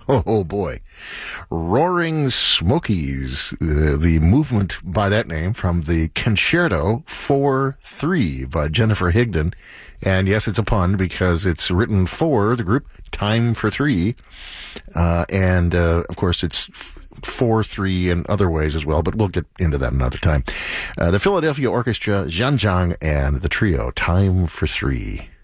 Oh, boy. Roaring Smokies, the movement by that name from the Concerto 4-3 by Jennifer Higdon. And yes, it's a pun because it's written for the group Time for Three. Of course, it's 4-3 in other ways as well, but we'll get into that another time. The Philadelphia Orchestra, Zhanjiang, and the trio Time for Three.